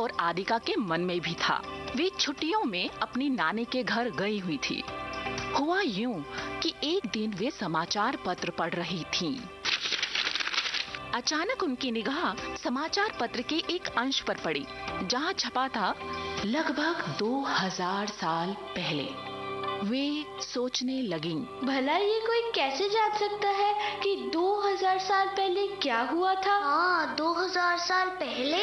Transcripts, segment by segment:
और आदिका के मन में भी था। वे छुट्टियों में अपनी नानी के घर गई हुई थी। हुआ यूं कि एक दिन वे समाचार पत्र पढ़ रही थीं। अचानक उनकी निगाह समाचार पत्र के एक अंश पर पड़ी, जहां छपा था लगभग 2000 साल पहले। वे सोचने लगीं, भला ये कोई कैसे जान सकता है कि 2000 साल पहले क्या हुआ था? हाँ, 2000 साल पहले।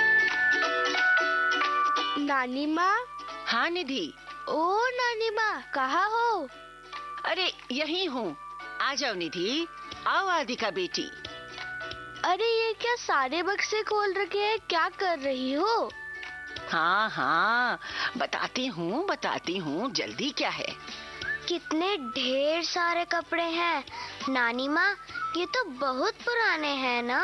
नानी माँ। हाँ निधि। ओ नानी माँ, कहाँ हो? अरे यहीं हूँ, आ जाओ निधि, आओ आदिका बेटी। अरे ये क्या सारे बक्से खोल रखे हैं, क्या कर रही हो? हाँ हाँ, बताती हूँ, जल्दी क्या है? कितने ढेर सारे कपड़े हैं नानी माँ, ये तो बहुत पुराने हैं ना?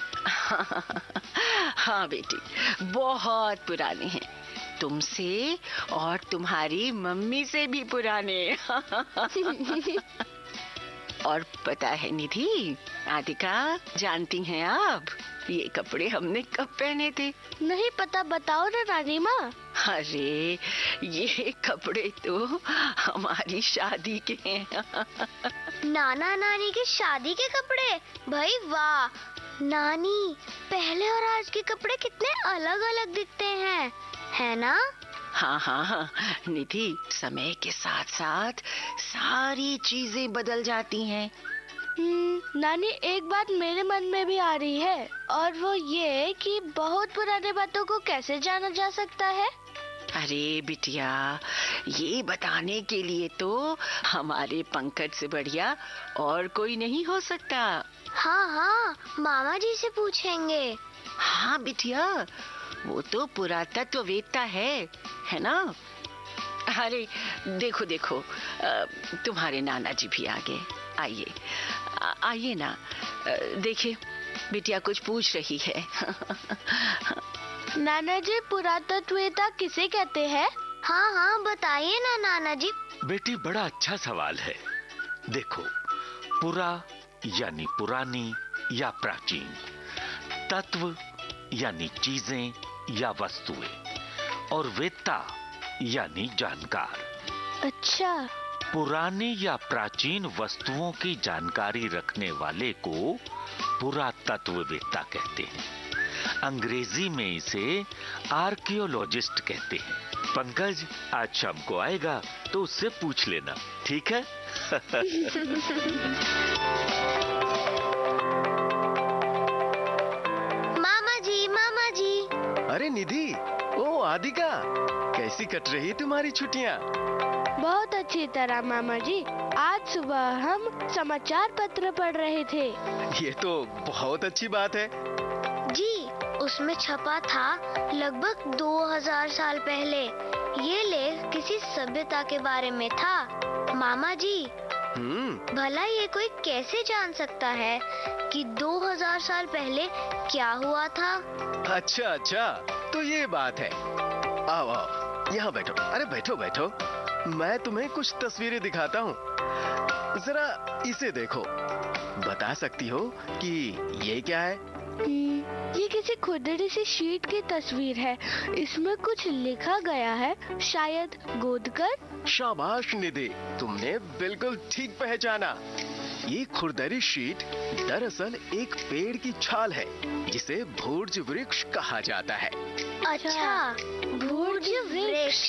हाँ बेटी, बहुत पुराने हैं, तुमसे और तुम्हारी मम्मी से भी पुराने। और पता है निधि, आदिका, जानती हैं आप ये कपड़े हमने कब पहने थे? नहीं पता, बताओ ना नानी माँ। अरे ये कपड़े तो हमारी शादी के हैं। नाना नानी की शादी के कपड़े? भाई वाह नानी, पहले और आज के कपड़े कितने अलग अलग दिखते हैं, है ना? हाँ हाँ हाँ निधि, समय के साथ साथ सारी चीजें बदल जाती हैं। नानी, एक बात मेरे मन में भी आ रही है, और वो ये कि बहुत पुराने बातों को कैसे जाना जा सकता है? अरे बिटिया, ये बताने के लिए तो हमारे पंकज से बढ़िया और कोई नहीं हो सकता। हाँ हाँ, मामा जी से पूछेंगे। हाँ बिटिया, वो तो पुरातत्ववेत्ता है ना? अरे देखो देखो, तुम्हारे नाना जी भी आ गए। आइए ना, देखिए बिटिया कुछ पूछ रही है। नाना जी, पुरातत्ववेत्ता किसे कहते हैं? हाँ हाँ, बताइए ना नाना जी। बेटी, बड़ा अच्छा सवाल है। देखो, पुरा यानी पुरानी या प्राचीन, तत्व यानी चीजें या वस्तुएं, और वेत्ता यानी जानकार। अच्छा। पुरानी या प्राचीन वस्तुओं की जानकारी रखने वाले को पुरातत्ववेत्ता कहते हैं। अंग्रेजी में इसे आर्कियोलॉजिस्ट कहते हैं। पंकज आज शाम को आएगा तो उससे पूछ लेना, ठीक है? मामा जी। अरे निधि, ओ आदिका, कैसी कट रही तुम्हारी छुट्टियाँ? बहुत अच्छी तरह मामा जी। आज सुबह हम समाचार पत्र पढ़ रहे थे। ये तो बहुत अच्छी बात है जी। उसमें छपा था लगभग 2000 साल पहले। ये लेख किसी सभ्यता के बारे में था। मामा जी, भला ये कोई कैसे जान सकता है कि 2000 साल पहले क्या हुआ था? अच्छा, तो ये बात है। आओ, यहाँ बैठो। अरे बैठो। मैं तुम्हें कुछ तस्वीरें दिखाता हूँ, जरा इसे देखो। बता सकती हो कि ये क्या है? ये किसी खुरदरी सी शीट की तस्वीर है। इसमें कुछ लिखा गया है, शायद गोदकर। शाबाश निधि, तुमने बिल्कुल ठीक पहचाना। ये खुरदरी शीट दरअसल एक पेड़ की छाल है, जिसे भूर्ज वृक्ष कहा जाता है। अच्छा, भूर्ज वृक्ष।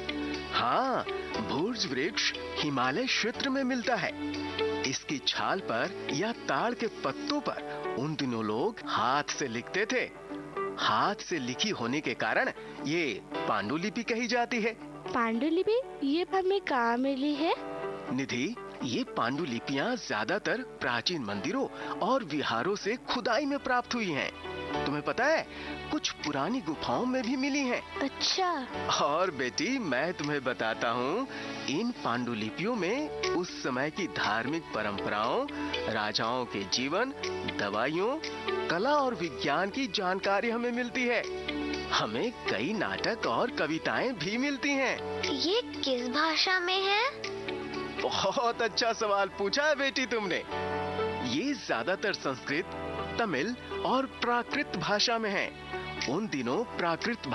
हाँ, भूर्ज वृक्ष हिमालय क्षेत्र में मिलता है। इसकी छाल पर या ताड़ के पत्तों पर उन दिनों लोग हाथ से लिखते थे। हाथ से लिखी होने के कारण ये पांडुलिपि कही जाती है। पांडुलिपि? ये हमें कहाँ मिली है? निधि, ये पांडुलिपियाँ ज्यादातर प्राचीन मंदिरों और विहारों से खुदाई में प्राप्त हुई हैं। तुम्हें पता है, कुछ पुरानी गुफाओं में भी मिली हैं। अच्छा। और बेटी, मैं तुम्हें बताता हूँ, इन पांडुलिपियों में उस समय की धार्मिक परंपराओं, राजाओं के जीवन, दवाइयों, कला और विज्ञान की जानकारी हमें मिलती है। हमें कई नाटक और कविताएं भी मिलती हैं। ये किस भाषा में है? बहुत अच्छा सवाल पूछा है बेटी तुमने। ये ज्यादातर संस्कृत, तमिल और प्राकृत भाषा में है। उन दिनों प्राकृत